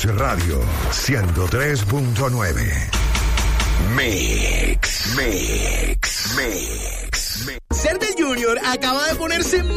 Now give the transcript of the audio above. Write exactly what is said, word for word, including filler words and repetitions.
Mix Radio ciento tres punto nueve. Mix, Mix, Mix, Mix. Ser del Junior acaba de ponerse